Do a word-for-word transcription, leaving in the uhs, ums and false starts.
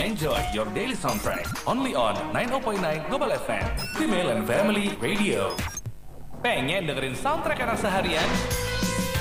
enjoy your daily soundtrack only on sembilan puluh koma sembilan Global F M, Female and Family Radio. Pengen dengerin soundtrack anak seharian?